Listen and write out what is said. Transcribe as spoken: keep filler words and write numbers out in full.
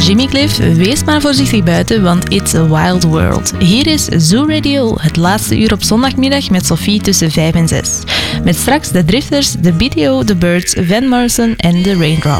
Jimmy Cliff, wees maar voorzichtig buiten, want it's a wild world. Hier is Zoo Radio, het laatste uur op zondagmiddag met Sophie tussen vijf en zes. Met straks de Drifters, de B T O, de Birds, Van Morrison en de Raindrops.